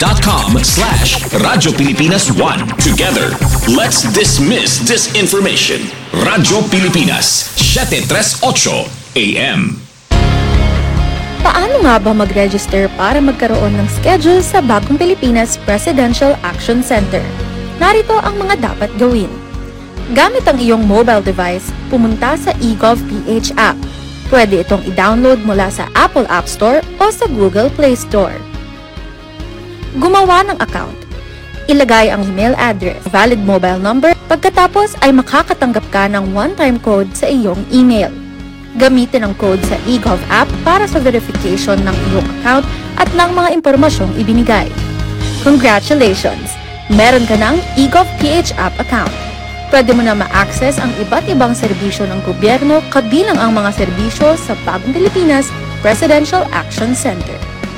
facebook.com/Radyo Pilipinas 1. Together, let's dismiss disinformation. Radyo Pilipinas, 738 AM. Paano nga ba mag-register para magkaroon ng schedule sa Bagong Pilipinas Presidential Action Center? Narito ang mga dapat gawin. Gamit ang iyong mobile device, pumunta sa eGov.ph app. Pwede itong i-download mula sa Apple App Store o sa Google Play Store. Gumawa ng account. Ilagay ang email address, valid mobile number, pagkatapos ay makakatanggap ka ng one-time code sa iyong email. Gamitin ang code sa eGov app para sa verification ng iyong account at ng mga impormasyong ibinigay. Congratulations! Meron ka ng eGov.ph app account. Pwede mo na ma-access ang iba't ibang serbisyo ng gobyerno kabilang ang mga serbisyo sa Bagong Pilipinas Presidential Action Center.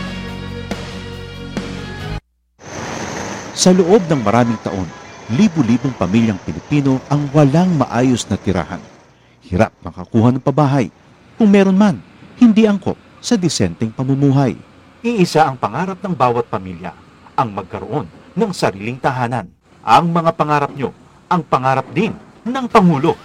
Sa loob ng maraming taon, libu-libong pamilyang Pilipino ang walang maayos na tirahan. Hirap makakuha ng pabahay. Kung meron man, hindi angkop sa disenteng pamumuhay. Iisa ang pangarap ng bawat pamilya, ang magkaroon ng sariling tahanan. Ang mga pangarap nyo, ang pangarap din ng Pangulo.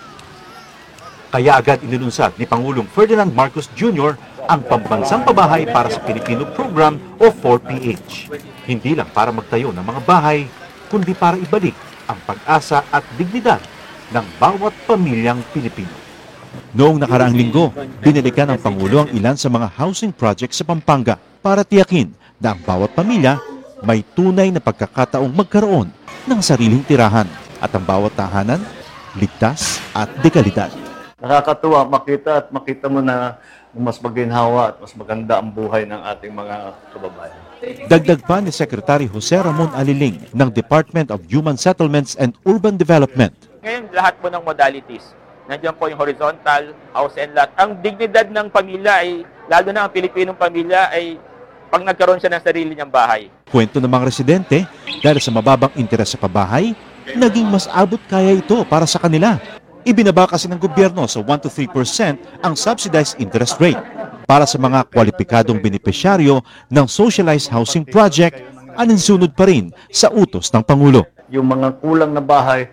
Kaya agad inilunsad ni Pangulong Ferdinand Marcos Jr. ang Pambansang Pabahay para sa Pilipino Program o 4PH. Hindi lang para magtayo ng mga bahay, kundi para ibalik ang pag-asa at dignidad ng bawat pamilyang Pilipino. Noong nakaraang linggo, binalikan ng Pangulo ang ilan sa mga housing projects sa Pampanga para tiyakin na ang bawat pamilya may tunay na pagkakataong magkaroon ng sariling tirahan at ang bawat tahanan ligtas at dekalidad. Nakakatuwa makita mo na mas maginhawa at mas maganda ang buhay ng ating mga kababayan. Dagdag pa ni Secretary Jose Ramon Aliling ng Department of Human Settlements and Urban Development. Ngayon, lahat po ng modalities. Nandiyan po yung horizontal, house and lot. Ang dignidad ng pamilya ay, lalo na ang Pilipinong pamilya, ay pag nagkaroon siya ng sarili niyang bahay. Kwento ng mga residente, dahil sa mababang interes sa pabahay, naging mas abot kaya ito para sa kanila. Ibinaba kasi ng gobyerno sa 1 to 3% ang subsidized interest rate para sa mga kwalipikadong benepisyaryo ng socialized housing project, aninsunod pa rin sa utos ng Pangulo. Yung mga kulang na bahay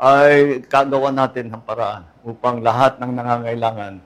ay kagawa natin ng paraan upang lahat ng nangangailangan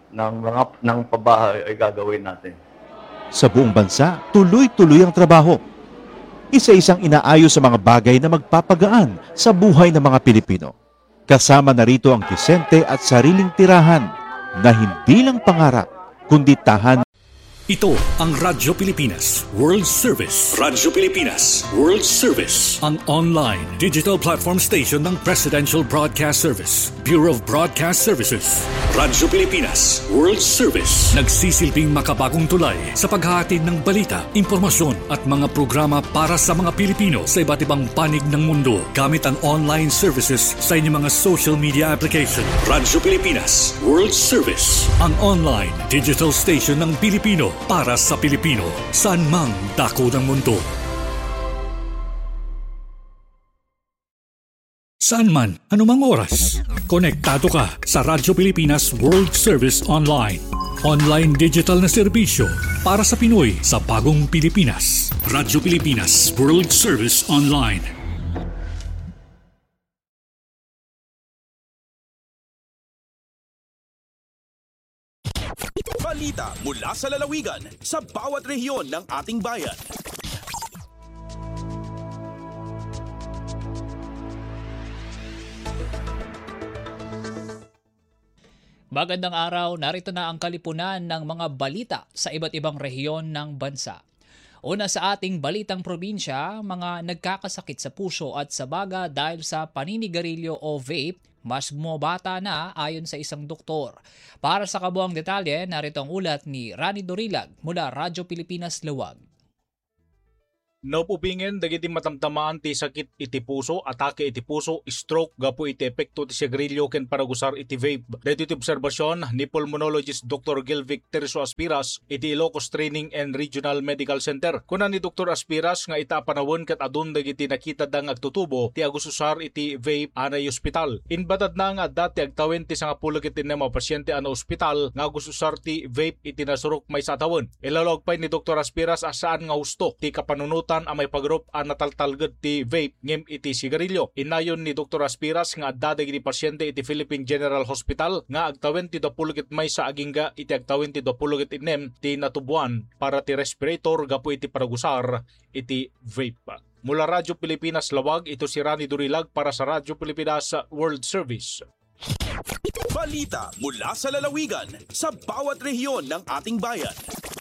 ng pabahay ay gagawin natin. Sa buong bansa, tuloy-tuloy ang trabaho. Isa-isang inaayos sa mga bagay na magpapagaan sa buhay ng mga Pilipino. Kasama na rito ang disente at sariling tirahan na hindi lang pangarap, kundi tahan. Ito ang Radyo Pilipinas World Service. Radyo Pilipinas World Service. Ang online digital platform station ng Presidential Broadcast Service, Bureau of Broadcast Services. Radyo Pilipinas World Service. Nagsisilbing makabagong tulay sa paghahatid ng balita, impormasyon at mga programa para sa mga Pilipino sa iba't ibang panig ng mundo gamit ang online services sa inyong mga social media application. Radyo Pilipinas World Service. Ang online digital station ng Pilipino para sa Pilipino, saan mang dako ng mundo. Saan man, anumang oras, konektado ka sa Radyo Pilipinas World Service Online. Online digital na serbisyo para sa Pinoy sa bagong Pilipinas. Radyo Pilipinas World Service Online. Balita mula sa lalawigan sa bawat rehiyon ng ating bayan. Magandang araw, narito na ang kalipunan ng mga balita sa iba't ibang rehiyon ng bansa. Una sa ating balitang probinsya, mga nagkakasakit sa puso at sa baga dahil sa paninigarilyo o vape, mas bumabata na ayon sa isang doktor. Para sa kabuang detalye, narito ang ulat ni Rani Dorilag mula Radyo Pilipinas Lawag. Naupubingen dagiti matamtamaan ti sakit iti puso, atake iti puso, stroke, gapo iti epekto ti sigarilyo ken paragusar iti vape. Dito iti obserbasyon ni pulmonologist Dr. Gilvic Terso Aspiras iti Ilocos Training and Regional Medical Center. Kuna ni Dr. Aspiras nga ita panawon ket adun dagiti nakita dang agtutubo ti agususar iti vape anay ospital. Inbatad na nga dati agtawen ti sangapulo iti mga pasyente ana ospital nga agususar ti vape iti nasurok may satawon. Ilalog pa ni Dr. Aspiras asaan nga husto ti kapanunot kalibutan ang may pagrup ang nataltalgad ti vape ngem iti sigarilyo. Inayon ni Dr. Aspiras nga addadag iti pasyente iti Philippine General Hospital nga agtawen ti 20 may sa agingga iti agtawen ti 20 inem ti natubuan para ti respirator gapu iti paragusar iti vape. Mula Radyo Pilipinas Lawag, ito si Rani Durilag para sa Radyo Pilipinas World Service. Balita mula sa lalawigan sa bawat rehiyon ng ating bayan.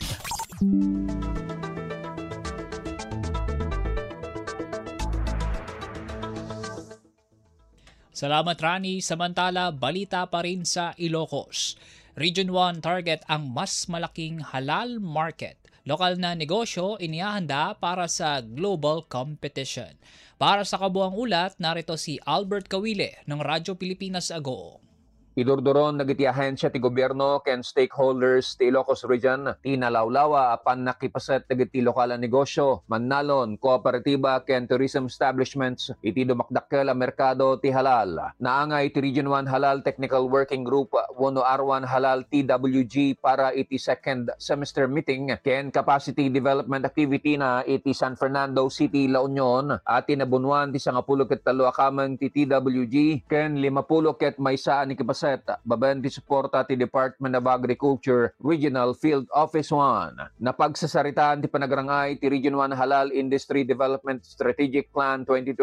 Salamat Rani. Samantala, balita pa rin sa Ilocos. Region 1 target ang mas malaking halal market. Lokal na negosyo inihahanda para sa global competition. Para sa kabuang ulat, narito si Albert Kawile ng Radyo Pilipinas Agoong. Idurduron nagiti ahensya ti gobyerno ken stakeholders ti Ilocos Region ti nalawlawa apan nakipaset dagiti lokal a negosyo, mannalon, kooperatiba ken tourism establishments iti dumakdakkel a merkado ti halal. Naangay ti Region 1 Halal Technical Working Group wenno R1 Halal TWG para iti second semester meeting ken capacity development activity na iti San Fernando City, La Union at tinabunuan ti 13 akamang ti TWG ken 50 ket maysa ni kipaset baban ti suporta ti Department of Agriculture Regional Field Office 1. Napagsasaritaan ti panagrangay ti Region 1 Halal Industry Development Strategic Plan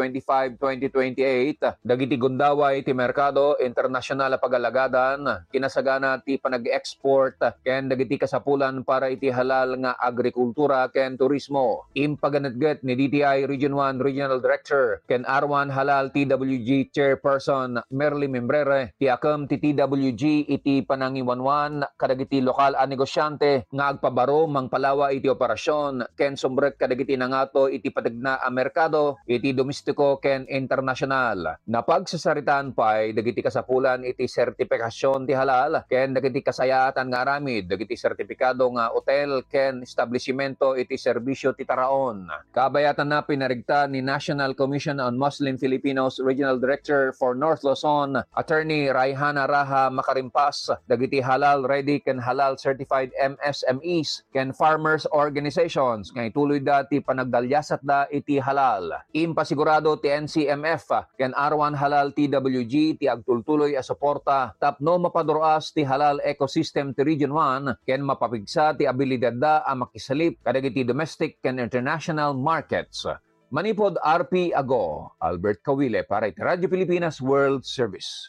2025-2028 dagiti gundaway ti merkado internasyonal a pagalagadan kinasagana ti panag-export ken dagiti kasapulan para iti halal nga agrikultura ken turismo. Impaganatget ni DTI Region 1 Regional Director ken R1 Halal TWG Chairperson Merly Membrere ti akam ti TWG iti panangiwanwan kadagiti lokal a negosyante nga agpabaro mangpalawa iti operasyon ken sumbrek kadagiti nangato iti pategna a merkado iti domestiko ken internasyonal. Napagsasaritaan pay dagiti kasapulan iti sertifikasyon ti halal ken dagiti kasayaatan nga aramid dagiti sertipikado nga hotel ken establishmento iti serbisyo ti taraon. Kabayatan na pinarigta ni National Commission on Muslim Filipinos Regional Director for North Luzon Attorney Rayhana Raha Makarimpas dagiti halal ready ken halal certified MSMEs ken farmers organizations nga ituloy dati panagdalyasat da iti halal. Impasigurado ti NCMF ken R1 Halal TWG ti agtultuloy a suporta tapno mapaduras ti halal ecosystem ti Region 1 ken mapapigsa ti abilidad da a makisalip kadagiti domestic ken international markets. Manipod RP Ago, Albert Kawile para iti Radyo Pilipinas World Service.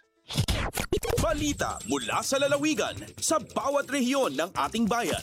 Balita mula sa lalawigan sa bawat rehiyon ng ating bayan.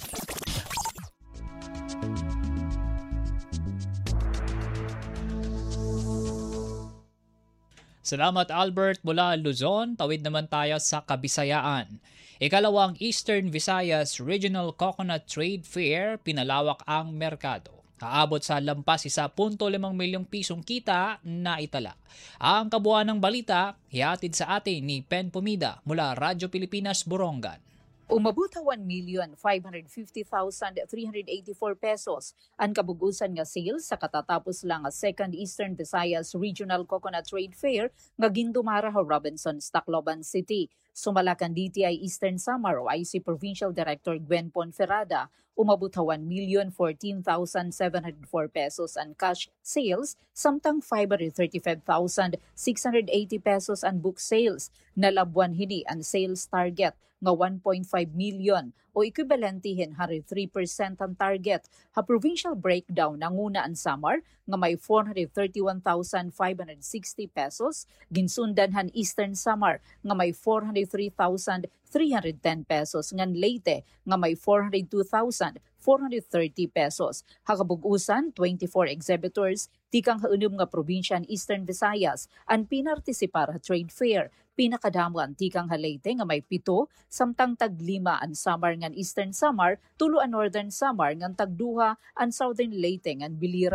Salamat Albert mula Luzon. Tawid naman tayo sa Kabisayaan. Ikalawang Eastern Visayas Regional Coconut Trade Fair, pinalawak ang merkado. Aabot sa lampas 1.5 milyong pisong kita na itala. Ang kabuuan ng balita, hihatid sa atin ni Pen Pumida mula Radyo Pilipinas Borongan. Umabot 1,550,384 pesos ang kabugusan nga sales sa katatapos lang nga Second Eastern Visayas Regional Coconut Trade Fair nga gindumara sa Robinson, Tacloban City. Sumalakan DTI Eastern Samar o IC Provincial Director Gwen Ponferrada, umabot 1,014,704 pesos ang cash sales, samtang 535,680 pesos ang book sales. Nalabuan hini ang sales target nga 1.5 million o equivalentihin 3% ang target. Ha provincial breakdown nanguna ang Samar nga may 431,560 pesos, ginsundan Eastern Samar nga may 403,310 pesos, ngan Leyte nga may 402,430 pesos. Hakabugusan 24 exhibitors tikang haunum nga probinsya ng Eastern Visayas ang pinartisipar sa trade fair. Pinakadamo ang tikang Leyte nga may 7, samtang tag-5 ang Samar ngan Eastern Samar, 2 ang Northern Samar ngan tag-2 ang Southern Leyte ngan Biliran.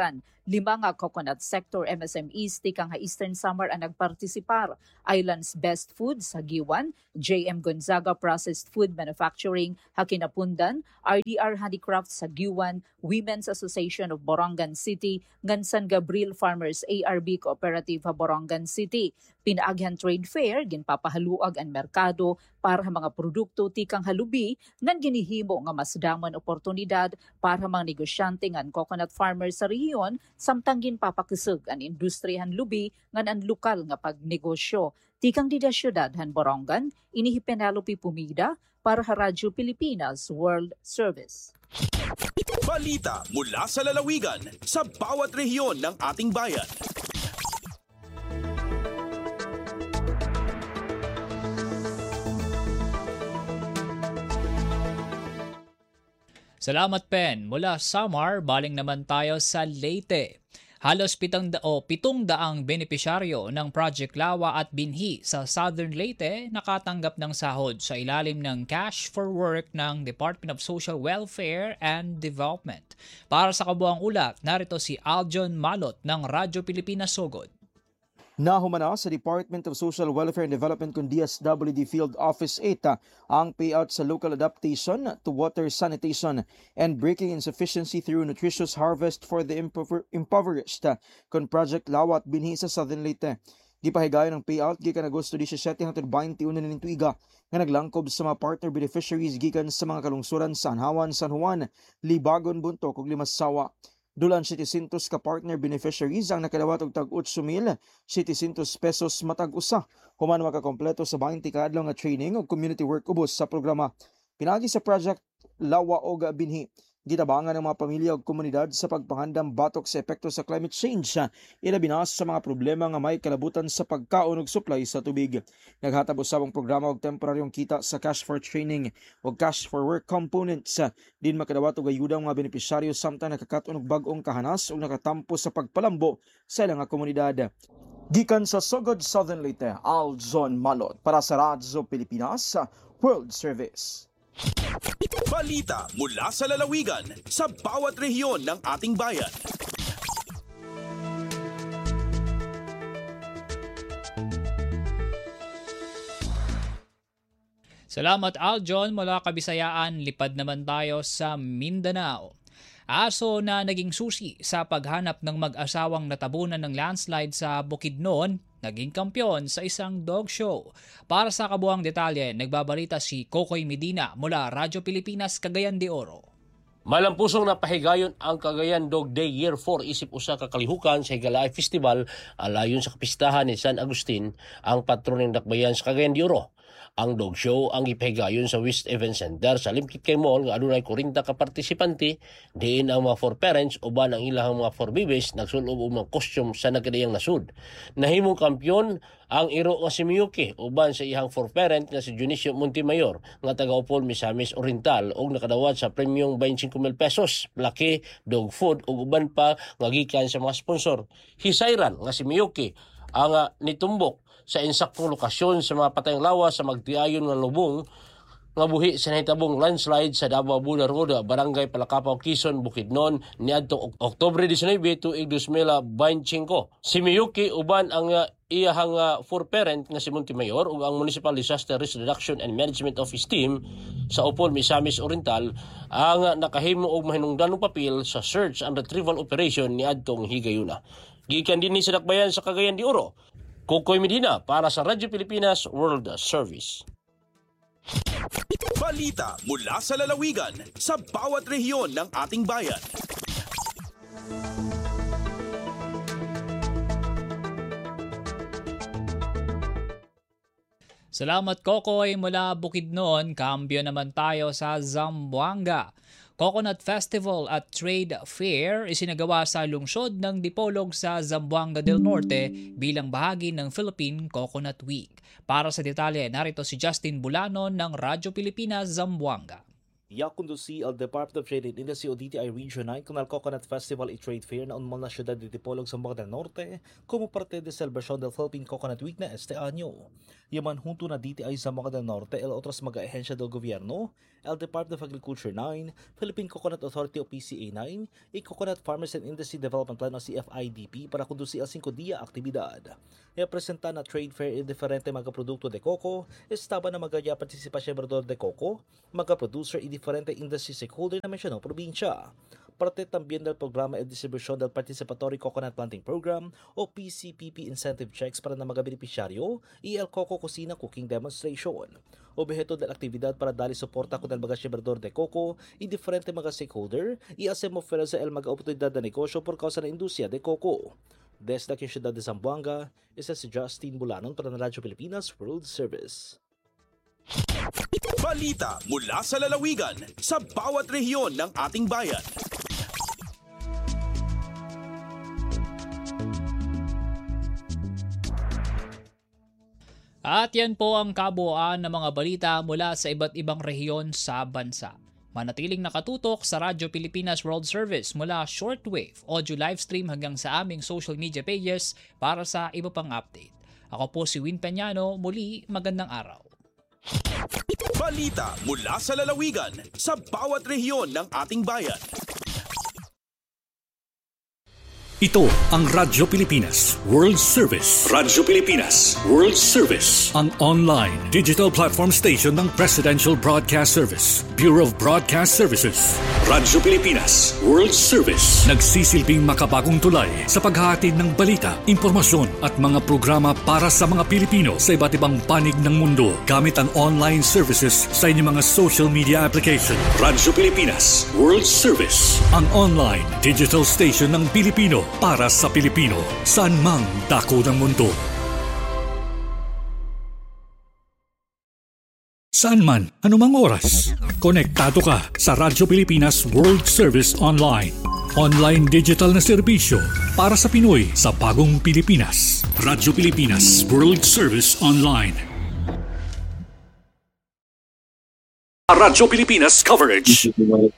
5 nga coconut sector MSMEs tikang Eastern Samar ang nagpartisipar. Islands Best Food sa Giwan, JM Gonzaga Processed Food Manufacturing Hakinapundan, RDR Handicraft sa Giwan, Women's Association of Borongan City, ngan San Gabriel Farmers ARB Cooperative ha Borongan City. Pinaagyan trade fair, ginpapahaluag ang merkado para mga produkto tikang halubi ngan ginihimo nga mas damon oportunidad para mga negosyante ngan coconut farmers sa rehiyon samtang ginpapakisig ang industrihan lubi ngan ang lokal nga pagnegosyo. Tikang dida syudad han Borongan, inihi Penelope Pumida para sa Radyo Pilipinas World Service. Balita mula sa lalawigan sa bawat rehiyon ng ating bayan. Salamat, Pen. Mula Samar, baling naman tayo sa Leyte. Halos 700 benepisyaryo ng Project Lawa at Binhi sa Southern Leyte nakatanggap ng sahod sa ilalim ng Cash for Work ng Department of Social Welfare and Development. Para sa kabuang ulat, narito si Aljon Malot ng Radyo Pilipinas Sogod. Nahumana sa Department of Social Welfare and Development kung DSWD Field Office 8 ang payout sa local adaptation to water sanitation and breaking insufficiency through nutritious harvest for the impoverished kung Project Lawa at Binhi sa Southern Leyte. Gipahigayon ng payout gikan Agosto 17 hangtod 21 ning tuiga nga naglangkob sa mga partner beneficiaries gikan sa mga kalungsuran sa Anhawan, San Juan, Libagon, Buntok ug Limasawa. Dulan 700 ka partner beneficiaries ang nakadawat og tag 8,700 pesos matag usa human makakompleto sa 20 ka adlaw nga training ug community work ubos sa programa. Pinagi sa Project Lawa ug Binhi, gitabangan ng mga pamilya ug komunidad sa pagpangandam batok sa epekto sa climate change, ilabi na sa mga problema nga may kalabutan sa pagkaon ug supply sa tubig. Naghatag usab ang programa og temporaryong kita sa Cash for Training ug Cash for Work components. Din makadawat og ayuda ang mga benepisyaryo samtang nakakaton og bag-ong kahanas ug nakatampo sa pagpalambo sa ilang komunidad. Gikan sa Sogod, Southern Leyte, Aljon Malot para sa Radyo Pilipinas World Service. Balita mula sa lalawigan sa bawat rehiyon ng ating bayan. Salamat, Aljon. Mula Kabisayaan, lipad naman tayo sa Mindanao. Aso na naging susi sa paghanap ng mag-asawang natabunan ng landslide sa Bukidnon, naging kampyon sa isang dog show. Para sa kabuang detalye, nagbabalita si Kokoy Medina mula Radyo Pilipinas, Cagayan de Oro. Malampusong napahigayon ang Cagayan Dog Day Year 4 isip usa ka kalihukan sa Higalay Festival alayon sa kapistahan ni San Agustin, ang patron ng dakbayan sa Cagayan de Oro. Ang dog show ang ipahigayon sa West Event Center sa Limkit kay Mall nga adunay 40 ka partisipante, diin ang mga for parents uban ang ilahang mga for babies nagsulob og mga costume sa nagkadayang nasud. Nahimong kampyon ang iro nga si Miyuki uban sa ihang for parent nga si Junicio Montemayor nga taga Upol, Misamis Oriental og nakadawat sa premium 25,000 pesos, laki, dog food ug uban pa nga gikan sa mga sponsor. Hisayran nga si Miyuki ang nitumbok sa insaktong lokasyon sa mga patayang lawas sa magtiayon nga lubong nga buhi sa nahitabong landslide sa Davao Buda Road, Barangay Palakapaw, Quezon, Bukidnon niadtong Oktubre 19 tuig 2025. Si Miyuki uban ang iyahang for parent nga si Montemayor ug ang Municipal Disaster Risk Reduction and Management Office team sa Upol, Misamis Oriental ang nakahimo og mahinungdanong papel sa search and retrieval operation niadtong higayuna. Gikan dinhi sa dakbayan sa Cagayan de Oro, Kokoy Medina para sa Radyo Pilipinas World Service. Balita mula sa lalawigan sa bawat rehiyon ng ating bayan. Salamat, Kokoy. Mula Bukidnon, kambyo naman tayo sa Zamboanga. Coconut Festival at Trade Fair isinagawa sa lungsod ng Dipolog sa Zamboanga del Norte bilang bahagi ng Philippine Coconut Week. Para sa detalye, narito si Justin Bulano ng Radyo Pilipinas, Zamboanga. Yakundusi al Department of Trade and Industry o DTI Region 9 con al Coconut Festival y Trade Fair na unmal na siyudad de Dipolog, Zamboanga del Norte como parte de celebración del Philippine Coconut Week na este año. Yaman junto na DTI Zamboanga del Norte el otras mag-ahensya del gobierno El Department of Agriculture 9, Philippine Coconut Authority o PCA 9, e Coconut Farmers and Industry Development Plan o CFIDP para conducir ang 5 dia aktibidad. Representa na trade fair e diferente mga produkto de coco, estaba na magaya participa siyembrador de coco, mga producer e diferente industry stakeholder na mensyonong probinsya. Parte también del programa de distribución del Participatory Coconut Planting Program o PCPP incentive checks para na mga beneficiaryo e el Coco Cocina Cooking Demonstration. Objeto del aktibidad para dali suporta con el mga siyembrador de coco e diferente mga stakeholder e asem oferta el mga oportunidad de negosyo por causa na industriya de coco. Desde la ciudad de Zamboanga, isa si Justin Bulanon para ng Radyo Pilipinas World Service. Balita mula sa lalawigan sa bawat rehiyon ng ating bayan. At yan po ang kabuuan ng mga balita mula sa iba't ibang rehiyon sa bansa. Manatiling nakatutok sa Radyo Pilipinas World Service mula shortwave, audio livestream hanggang sa aming social media pages para sa iba pang update. Ako po si Win Peñano, muli magandang araw. Balita mula sa lalawigan sa bawat rehiyon ng ating bayan. Ito ang Radyo Pilipinas World Service. Radyo Pilipinas World Service. Ang online digital platform station ng Presidential Broadcast Service, Bureau of Broadcast Services. Radyo Pilipinas World Service. Nagsisilbing makabagong tulay sa paghahatid ng balita, impormasyon at mga programa para sa mga Pilipino sa iba't ibang panig ng mundo gamit ang online services sa inyong mga social media application. Radyo Pilipinas World Service. Ang online digital station ng Pilipino para sa Pilipino, saan mang dako ng mundo. Saan man, anumang oras, konektado ka sa Radyo Pilipinas World Service Online. Online digital na serbisyo para sa Pinoy sa bagong Pilipinas. Radyo Pilipinas World Service Online. Radyo Pilipinas coverage.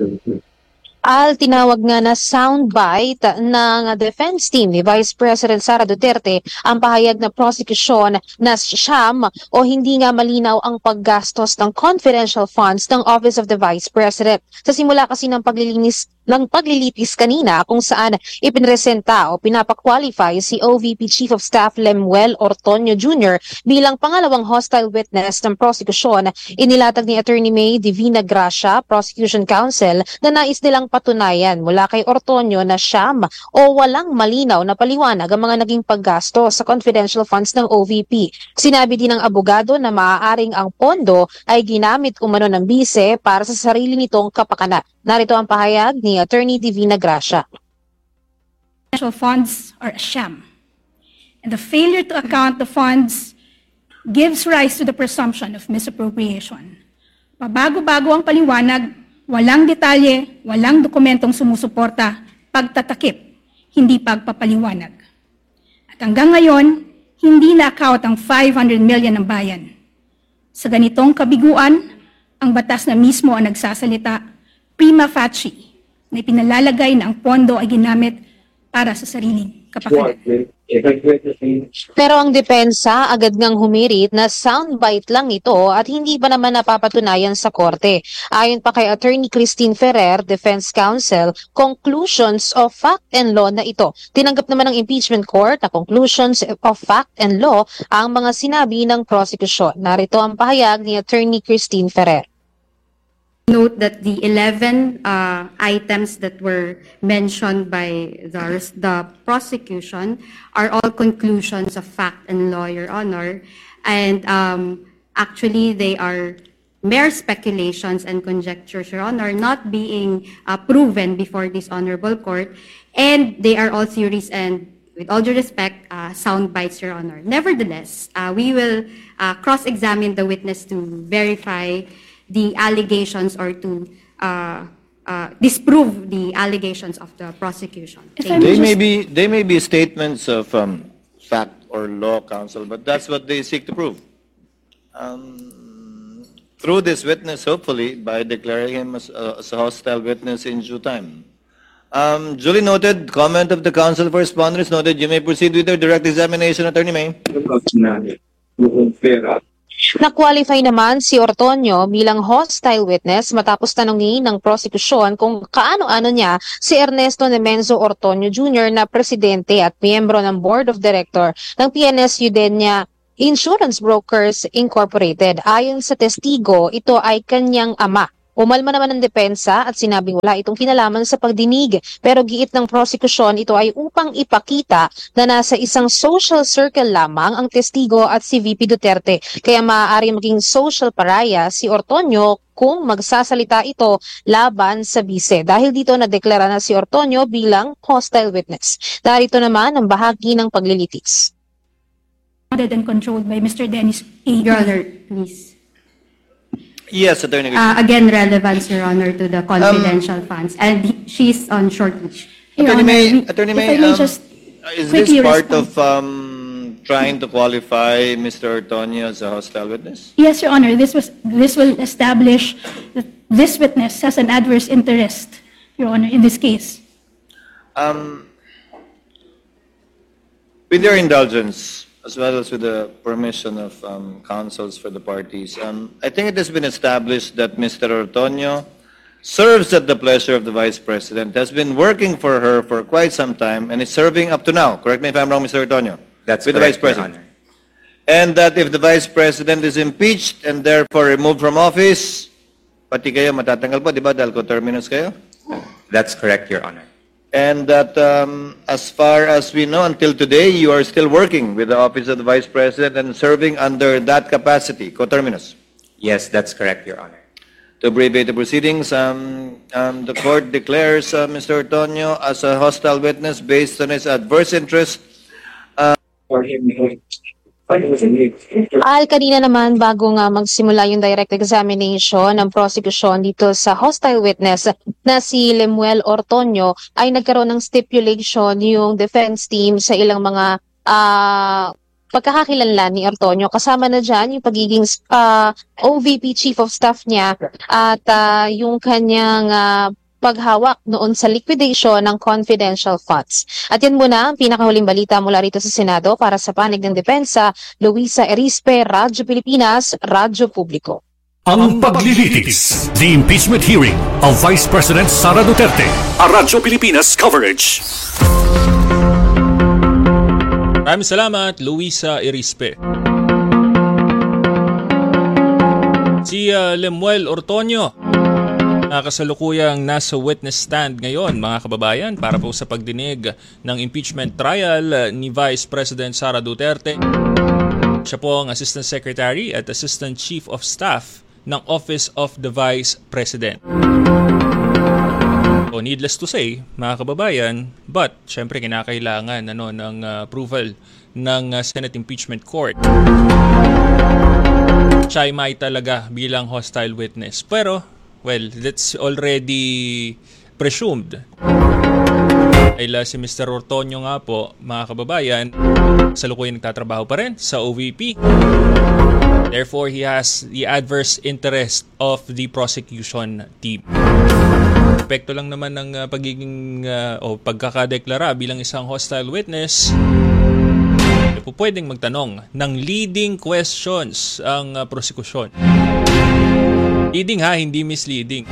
Al tinawag nga na soundbite ng defense team ni Vice President Sara Duterte ang pahayag na prosecution na siyam o hindi nga malinaw ang paggastos ng confidential funds ng Office of the Vice President. Sa simula kasi ng paglilitis kanina kung saan ipinresenta o pinapakwalify si OVP Chief of Staff Lemuel Ortonio Jr. bilang pangalawang hostile witness ng prosecution, inilatag ni Attorney May Divina Gracia, Prosecution Counsel, na nais nilang patunayan mula kay Ortonio na siyam o walang malinaw na paliwanag ang mga naging paggasto sa confidential funds ng OVP. Sinabi din ng abogado na maaaring ang pondo ay ginamit umano ng bise para sa sarili nitong kapakanan. Narito ang pahayag ni Attorney Divina Gracia. Financial funds are a sham, and the failure to account the funds gives rise to the presumption of misappropriation. Pabago-bago ang paliwanag, walang detalye, walang dokumentong sumusuporta, pagtatakip, hindi pagpapaliwanag. At hanggang ngayon, hindi na-account ang 500 million ng bayan. Sa ganitong kabiguan, ang batas na mismo ang nagsasalita, prima facie, na ipinalalagay na ang pondo ay ginamit para sa sariling kapakanan. Pero ang depensa agad ngang humirit na soundbite lang ito at hindi pa naman napapatunayan sa korte. Ayon pa kay Attorney Christine Ferrer, Defense Counsel, conclusions of fact and law na ito. Tinanggap naman ng impeachment court na conclusions of fact and law ang mga sinabi ng prosecution. Narito ang pahayag ni Attorney Christine Ferrer. Note that the 11 items that were mentioned by the prosecution are all conclusions of fact and law, Your Honor. And actually, they are mere speculations and conjectures, Your Honor, not being proven before this honorable court. And they are all theories and, with all due respect, sound bites, Your Honor. Nevertheless, we will cross-examine the witness to verify the allegations or to disprove the allegations of the prosecution. They may be statements of fact or law, counsel, but that's what they seek to prove. Through this witness, hopefully, by declaring him as a hostile witness in due time. Duly noted, comment of the counsel for respondents noted. You may proceed with your direct examination, Attorney May. Na-qualify naman si Ortonio bilang hostile witness matapos tanungin ng prosekusyon kung kaano-ano niya si Ernesto Nemenzo Ortonio Jr. na presidente at miyembro ng Board of Director ng PNS Udenya Insurance Brokers Incorporated. Ayon sa testigo, ito ay kanyang ama. Umalma naman ng depensa at sinabing wala itong kinalaman sa pagdinig, pero giit ng prosekusyon ito ay upang ipakita na nasa isang social circle lamang ang testigo at si VP Duterte, kaya maaari maging social pariah si Ortonio kung magsasalita ito laban sa bise. Dahil dito nadeklara na si Ortonio bilang hostile witness. Darito naman ang bahagi ng paglilitis. And controlled by Mr. Dennis A. Your Honor, please. Yes, Attorney. Again, relevance, Your Honor, to the confidential funds. And she's on short leash. Attorney May, is this part of trying to qualify Mr. Ortonio as a hostile witness? Yes, Your Honor. This will establish that this witness has an adverse interest, Your Honor, in this case. With your indulgence, as well as with the permission of counsels for the parties, I think it has been established that Mr. Ortonio serves at the pleasure of the Vice President, has been working for her for quite some time, and is serving up to now. Correct me if I'm wrong, Mr. Ortonio. That's with correct, the Vice President. Your Honor. And that if the Vice President is impeached and therefore removed from office, pati kayo matatanggal po, di ba? Dahil coterminous kayo? That's correct, Your Honor. And that as far as we know, until today, you are still working with the Office of the Vice President and serving under that capacity, coterminous. Yes, that's correct, Your Honor. To abbreviate the proceedings, the court declares Mr. Ortonio as a hostile witness based on his adverse interest. Kanina naman bago nga magsimula yung direct examination ng prosecution dito sa hostile witness na si Lemuel Ortonio ay nagkaroon ng stipulation yung defense team sa ilang mga pagkakakilanlan ni Ortonio. Kasama na dyan yung pagiging OVP Chief of Staff niya at yung kanyang paghawak noon sa liquidation ng confidential funds. At yan muna ang pinakahuling balita mula rito sa Senado para sa panig ng depensa. Luisa Erispe, Radyo Pilipinas, Radyo Publiko. Ang paglilitis, the impeachment hearing of Vice President Sara Duterte, a Radyo Pilipinas coverage. Maraming salamat, Luisa Erispe. Si Lemuel Ortonio kasalukuyang nasa witness stand ngayon, mga kababayan, para po sa pagdinig ng impeachment trial ni Vice President Sara Duterte. Siya po ang Assistant Secretary at Assistant Chief of Staff ng Office of the Vice President. So, needless to say, mga kababayan, but syempre kinakailangan ng approval ng Senate Impeachment Court. Siya ay may talaga bilang hostile witness. Pero well, that's already presumed. Dahil si Mr. Ortonio nga po, mga kababayan, salukuyang nagtatrabaho pa rin sa OVP. Therefore, he has the adverse interest of the prosecution team. Epekto lang naman ng pagiging o pagkakadeklara bilang isang hostile witness, po pwedeng magtanong ng leading questions ang prosecution. Leading ha, hindi misleading.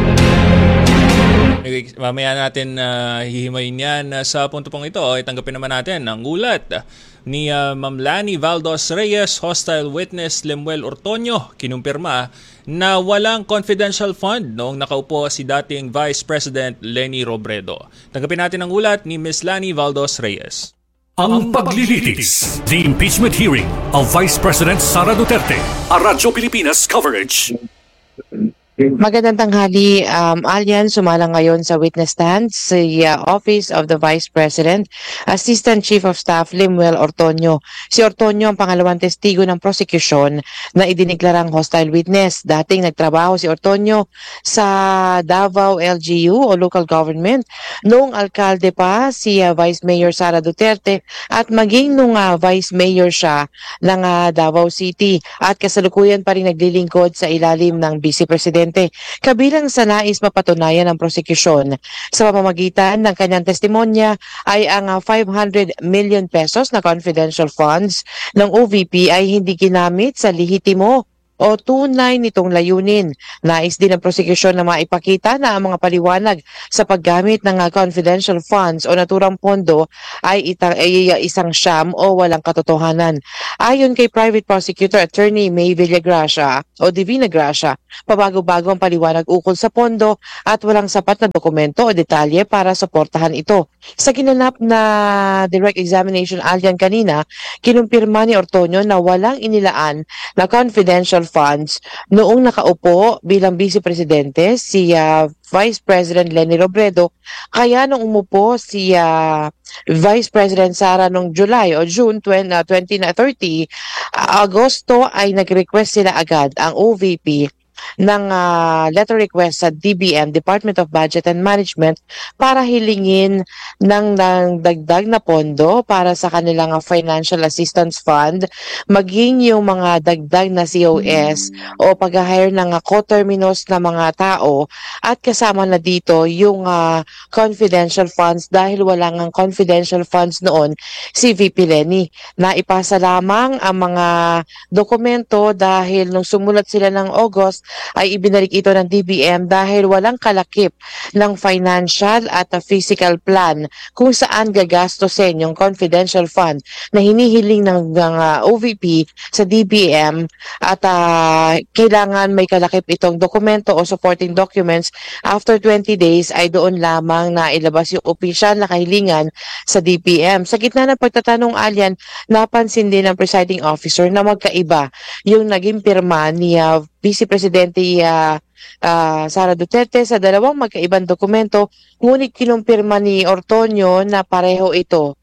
Mamaya natin hihimayin yan sa punto pong ito. Tanggapin naman natin ang ulat ni Ma'am Lani Valdos Reyes, hostile witness Lemuel Ortonio. Kinumpirma na walang confidential fund noong nakaupo si dating Vice President Leni Robredo. Tanggapin natin ang ulat ni Ms. Lani Valdos Reyes. Ang paglilitis, the impeachment hearing of Vice President Sara Duterte, a Radyo Pilipinas coverage. Magandang tanghali, Alyan. Sumalang ngayon sa witness stand si Office of the Vice President, Assistant Chief of Staff Lemuel Ortonio. Si Ortonio ang pangalawang testigo ng prosecution na idineklarang hostile witness. Dating nagtrabaho si Ortonio sa Davao LGU o local government noong alkalde pa si Vice Mayor Sara Duterte at maging nung Vice Mayor siya ng Davao City at kasalukuyan pa rin naglilingkod sa ilalim ng Vice President Presidente, kabilang sa nais mapatunayan ng prosekusyon. Sa pamamagitan ng kanyang testimonya ay ang 500 million pesos na confidential funds ng OVP ay hindi ginamit sa lehitimo o tunay nitong layunin. Nais din ng prosekusyon na maipakita na ang mga paliwanag sa paggamit ng confidential funds o naturang pondo ay isang sham o walang katotohanan. Ayon kay Private Prosecutor Attorney May Villagracia o Divina Gracia, pabago-bago ang paliwanag ukol sa pondo at walang sapat na dokumento o detalye para suportahan ito. Sa ginanap na direct examination alyan kanina, kinumpirma ni Ortonio na walang inilaan na confidential funds noong nakaupo bilang Vice Presidente si Vice President Leni Robredo, kaya nung umupo si Vice President Sara noong July o June 2030, Agosto ay nag-request sila agad ang OVP ng letter request sa DBM, Department of Budget and Management, para hilingin ng dagdag na pondo para sa kanilang financial assistance fund, maging yung mga dagdag na COS o pag-hire ng coterminous na mga tao, at kasama na dito yung confidential funds dahil wala ngang confidential funds noon si VP Leni. Naipasa lamang ang mga dokumento dahil nung sumulat sila ng August ay ibinalik ito ng DBM dahil walang kalakip ng financial at physical plan kung saan gagastosin yung confidential fund na hinihiling ng OVP sa DBM, at kailangan may kalakip itong dokumento o supporting documents. After 20 days ay doon lamang na ilabas yung opisyal na kahilingan sa DBM. Sa gitna ng pagtatanong alyan, napansin din ng presiding officer na magkaiba yung naging pirma ni Vice Presidente Sara Duterte sa dalawang magkaibang dokumento, ngunit kinumpirma ni Ortonio na pareho ito.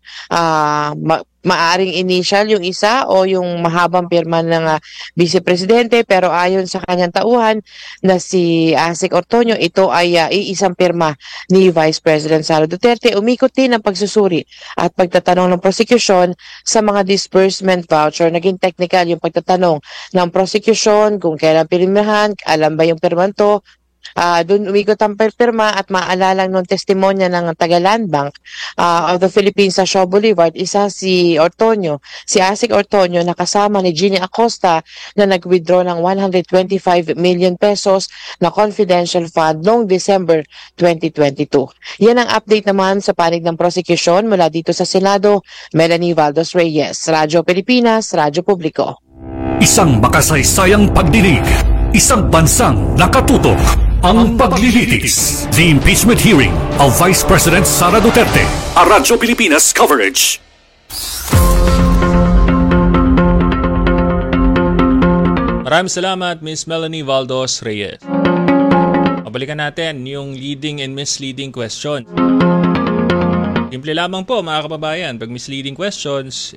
Maaring initial yung isa o yung mahabang pirma ng Vice Presidente, pero ayon sa kanyang tauhan na si Asik Ortonio, ito ay iisang pirma ni Vice President Sara Duterte. Umikot din ang pagsusuri at pagtatanong ng prosecution sa mga disbursement voucher. Naging technical yung pagtatanong ng prosecution kung kailan pirmahan, alam ba yung pirman to. Doon umikot ang pirma at maalalang nung testimonya ng taga-Land Bank of the Philippines sa Shaw Boulevard, isa si Ortonio, si Asik Ortonio, na kasama ni Ginny Acosta na nag-withdraw ng 125 million pesos na confidential fund noong December 2022. Yan ang update naman sa panig ng prosecution mula dito sa Senado. Melanie Valdos Reyes, Radyo Pilipinas, Radyo Publiko. Isang makasaysayang pagdinig, isang bansang nakatutok. Ang paglilitis. The impeachment hearing of Vice President Sara Duterte. A Radyo Pilipinas coverage. Maraming salamat, Miss Melanie Valdos Reyes. Mabalikan natin yung leading and misleading question. Simple lamang po, mga kababayan. Pag misleading questions,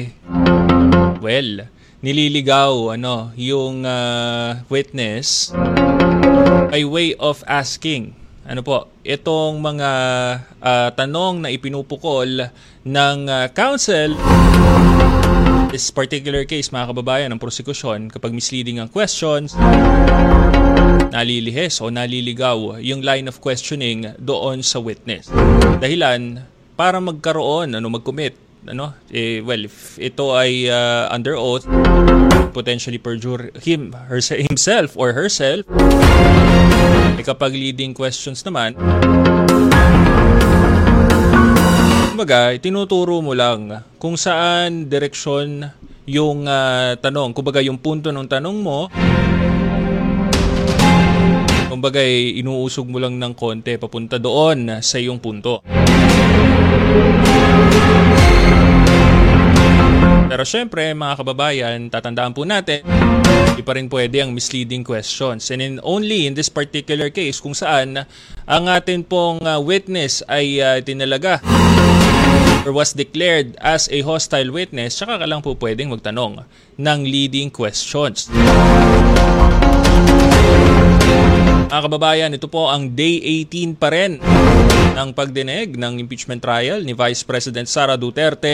nililigaw yung witness by way of asking. Itong mga tanong na ipinupukol ng counsel. This particular case, mga kababayan, ng prosecution, kapag misleading ang questions, nalilihis o naliligaw yung line of questioning doon sa witness. Dahilan, para magkaroon, mag-commit. If ito ay under oath, potentially perjure himself or herself. Kapag leading questions naman, tinuturo mo lang kung saan direksyon yung tanong. Kumbaga, yung punto ng tanong mo, inuusog mo lang ng konti papunta doon sa iyong punto. Pero syempre, mga kababayan, tatandaan po natin, hindi pa rin pwede ang misleading questions. And only in this particular case, kung saan ang atin pong witness ay tinalaga or was declared as a hostile witness, saka ka lang po pwedeng magtanong ng leading questions. Mga kababayan, ito po ang day 18 pa rin ng pagdinig ng impeachment trial ni Vice President Sara Duterte.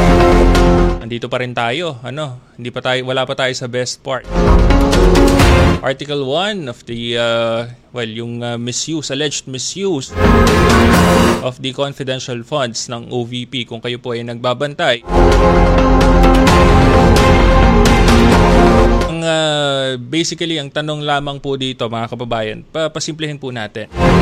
Nandito pa rin tayo, wala pa tayo sa best part. Article 1 of the, yung alleged misuse of the confidential funds ng OVP kung kayo po ay nagbabantay. Basically, ang tanong lamang po dito mga kababayan, pasimplihin po natin.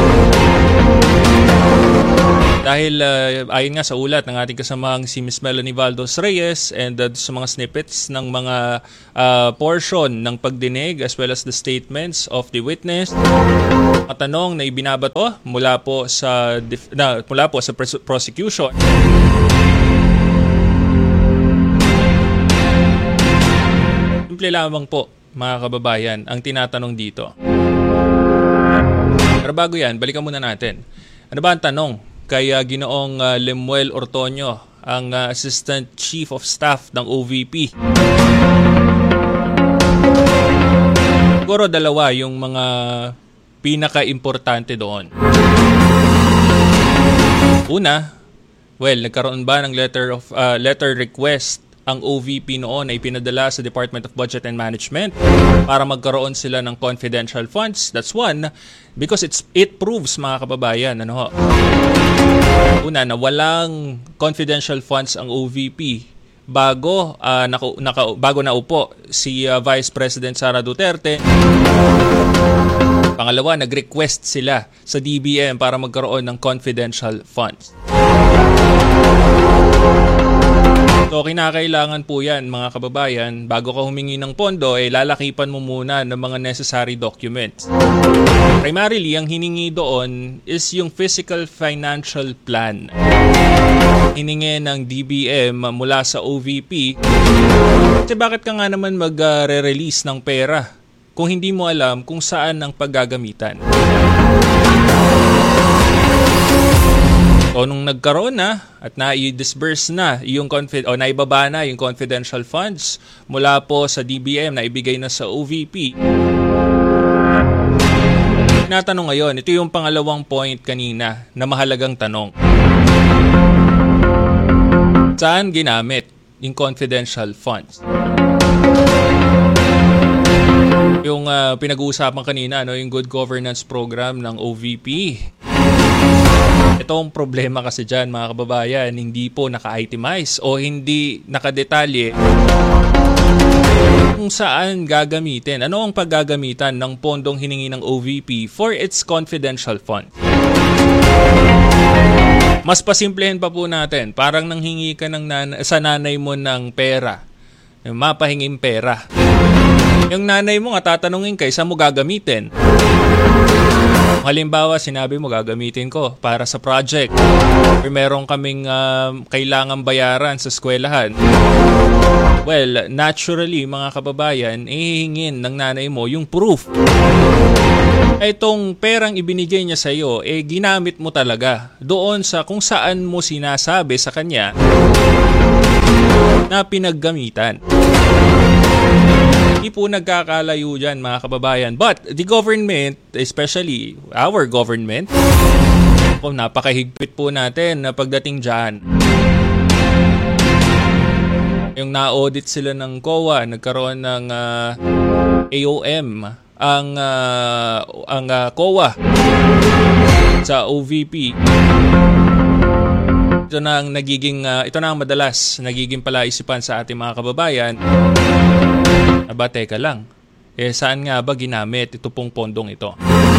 Dahil ayon nga sa ulat ng ating kasamang si Ms. Melanie Valdos Reyes and sa mga snippets ng mga portion ng pagdinig as well as the statements of the witness, at tanong na ibinabato mula po sa prosecution. Simple lamang po mga kababayan ang tinatanong dito. Pero bago yan, balikan muna natin. Ano ba ang tanong kay Ginoong Lemuel Ortonio, ang Assistant Chief of Staff ng OVP? Siguro dalawa yung mga pinaka-importante doon. Una, nagkaroon ba ng letter request ang OVP noon ay pinadala sa Department of Budget and Management para magkaroon sila ng confidential funds? That's one, because it proves mga kababayan, una, na walang confidential funds ang OVP bago naupo si Vice President Sara Duterte. Pangalawa, nag-request sila sa DBM para magkaroon ng confidential funds. So, kinakailangan po yan mga kababayan, bago ka humingi ng pondo, lalakipan mo muna ng mga necessary documents. Primarily, ang hiningi doon is yung physical financial plan. Hiningi ng DBM mula sa OVP. Kasi bakit ka nga naman mag-release ng pera kung hindi mo alam kung saan ang paggagamitan? O nung nagkaroon na at na-disburse na yung naibaba na yung confidential funds mula po sa DBM na ibigay na sa OVP. Tinatanong ngayon, ito yung pangalawang point kanina na mahalagang tanong. Saan ginamit yung confidential funds? Yung pinag-uusapan kanina, yung good governance program ng OVP. Itong problema kasi dyan mga kababayan, hindi po naka-itemize o hindi nakadetalye kung saan gagamitin. Ano ang paggagamitan ng pondong hiningi ng OVP for its confidential fund? Mas pasimplehin pa po natin, parang nanghingi ka sa nanay mo ng pera, mapahinging pera. Yung nanay mo nga tatanungin kay saan mo gagamitin. Halimbawa, sinabi mo gagamitin ko para sa project or meron kaming kailangang bayaran sa eskwelahan. Well, naturally mga kababayan, ihingin ng nanay mo yung proof. Itong perang ibinigay niya sa iyo, ginamit mo talaga doon sa kung saan mo sinasabi sa kanya na pinaggamitan. Hindi po nagkakalayo dyan mga kababayan. But the government, especially our government, napakahigpit po natin na pagdating dyan. Yung na-audit sila ng COA, nagkaroon ng AOM, ang COA sa OVP. Ito na ang madalas nagiging palaisipan sa ating mga kababayan. Aba, teka lang. Saan nga ba ginamit ito pong pondong ito?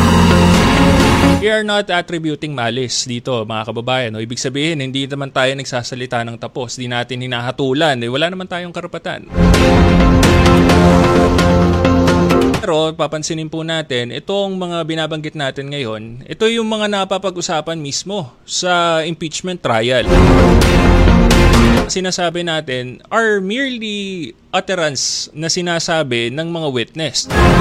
We are not attributing malice dito, mga kababayan. Ibig sabihin, hindi naman tayo nagsasalita ng tapos. Hindi natin hinahatulan. Wala naman tayong karapatan. Pero, papansinin po natin, itong mga binabanggit natin ngayon, ito yung mga napapag-usapan mismo sa impeachment trial. Sinasabi natin are merely utterance na sinasabi ng mga witness.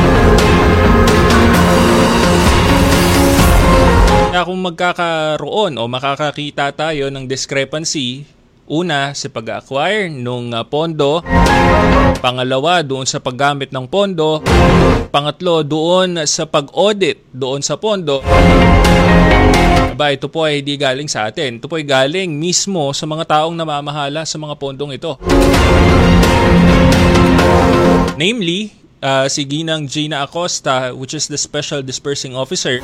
Kaya kung magkakaroon o makakakita tayo ng discrepancy, una sa pag-acquire ng pondo, pangalawa doon sa paggamit ng pondo, pangatlo doon sa pag-audit doon sa pondo, ito po ay hindi galing sa atin. Ito po ay galing mismo sa mga taong namamahala sa mga pondong ito. Namely, si Ginang Gina Acosta, which is the Special Dispersing Officer.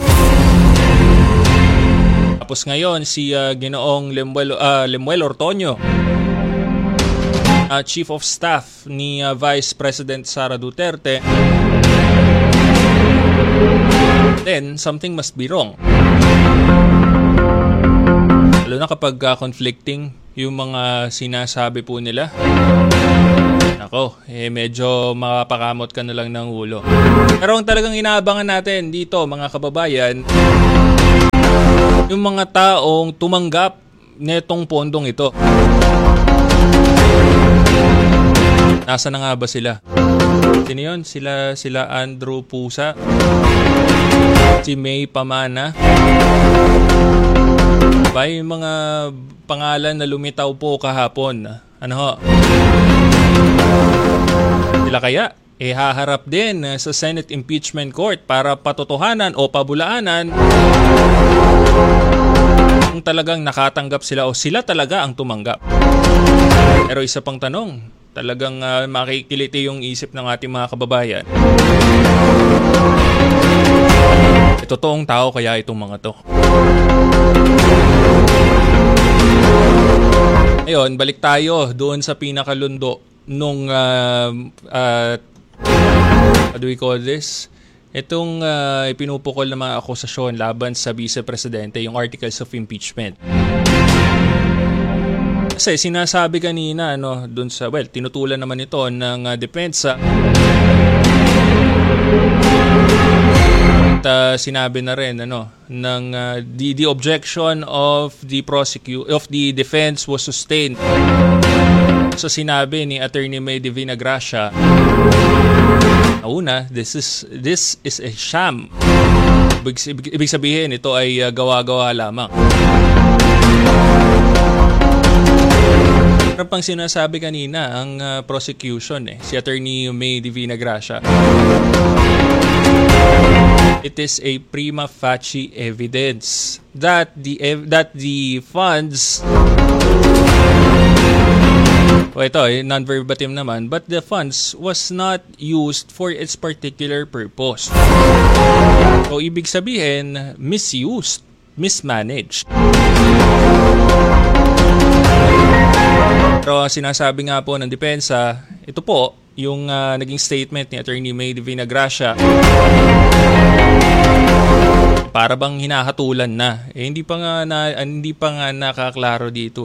Tapos ngayon si Ginoong Lemuel Ortonio, Chief of Staff ni Vice President Sara Duterte. Then something must be wrong. Lalo na kapag conflicting yung mga sinasabi po nila. Ako, medyo makapakamot ka na lang ng ulo. Pero ang talagang inaabangan natin dito, mga kababayan, yung mga taong tumanggap netong pondong ito. Nasa na nga ba sila? Sino yun? Sila Andrew Pusa, si May Pamana. Ba yung mga pangalan na lumitaw po kahapon? Ano ho? Sila kaya haharap din sa Senate Impeachment Court para patotohanan o pabulaanan kung talagang nakatanggap sila o sila talaga ang tumanggap. Pero isa pang tanong, talagang makikiliti yung isip ng ating mga kababayan. Totoong tao kaya itong mga to? Ayun, balik tayo doon sa pinakalundo nung what do we call this? Itong ipinupukol na mga akusasyon laban sa Vice Presidente, yung articles of impeachment. Kasi sinasabi kanina doon sa, tinutulan naman ito ng depensa. At sinabi na rin ng the objection of the defense was sustained. So sinabi ni Attorney May Divina Gracia, una, this is a sham. Ibig sabihin, ito ay gawa-gawa lamang. Pero pang sinasabi kanina ang prosecution si Attorney May Divina Gracia, it is a prima facie evidence that the funds, ito non-verbatim naman, but the funds was not used for its particular purpose. So ibig sabihin, misused, mismanaged. Pero sinasabi nga po ng depensa, ito po yung naging statement ni Attorney May Divina Gracia, para bang hinahatulan na. Hindi pa nga nakaklaro dito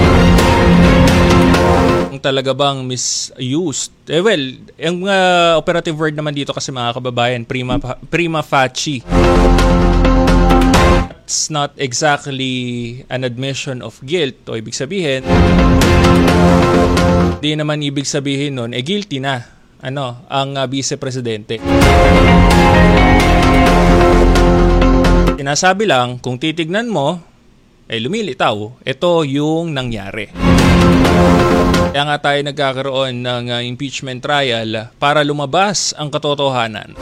kung talaga bang misused. Ang operative word naman dito kasi mga kababayan, prima facie. It's not exactly an admission of guilt. O ibig sabihin, di naman ibig sabihin nun, guilty na ang Vice Presidente. Sinasabi lang, kung titignan mo, lumilitaw, ito yung nangyari. Kaya nga tayo nagkakaroon ng impeachment trial para lumabas ang katotohanan.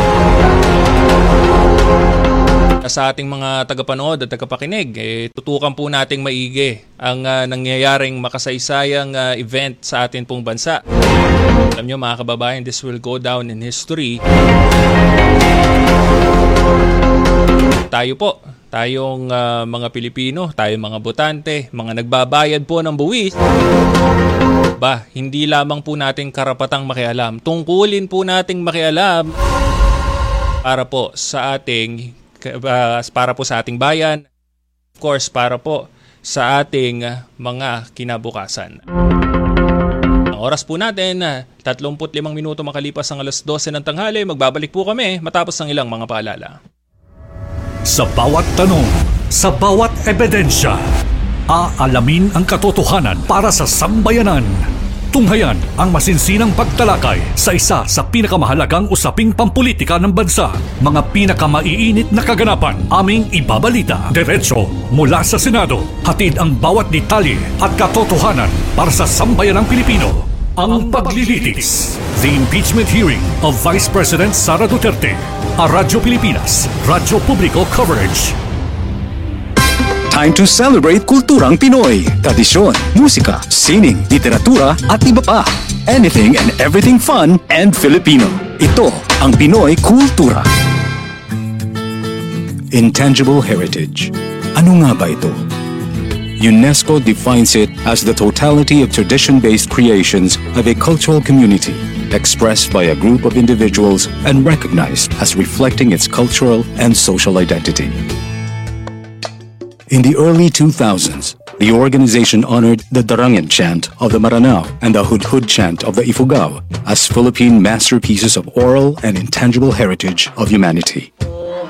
Sa ating mga tagapanood at tagapakinig, tutukan po nating maigi ang nangyayaring makasaysayang event sa atin pong bansa. Alam nyo mga kababayan, this will go down in history. Tayong mga Pilipino, tayong mga botante, mga nagbabayad po ng buwis, hindi lamang po natin karapatang makialam, tungkulin po nating makialam para po sa ating bayan, of course, para po sa ating mga kinabukasan. Ang oras po natin, 35 minuto makalipas ang 12:00 ng tanghali. Magbabalik po kami matapos ng ilang mga paalala. Sa bawat tanong, sa bawat ebidensya, aalamin ang katotohanan para sa sambayanan. Tunghayan ang masinsinang pagtalakay sa isa sa pinakamahalagang usaping pampulitika ng bansa. Mga pinakamaiinit na kaganapan, aming ibabalita diretso mula sa Senado. Hatid ang bawat detalye at katotohanan para sa sambayanang Pilipino. Ang paglilitis. The impeachment hearing of Vice President Sara Duterte. A Radyo Pilipinas, Radyo Publiko Coverage. Time to celebrate kulturang Pinoy. Tradisyon, musika, sining, literatura at iba pa. Anything and everything fun and Filipino. Ito ang Pinoy Kultura. Intangible heritage. Ano nga ba ito? UNESCO defines it as the totality of tradition-based creations of a cultural community, expressed by a group of individuals and recognized as reflecting its cultural and social identity. In the early 2000s, the organization honored the Darangen chant of the Maranao and the Hudhud chant of the Ifugao as Philippine masterpieces of oral and intangible heritage of humanity.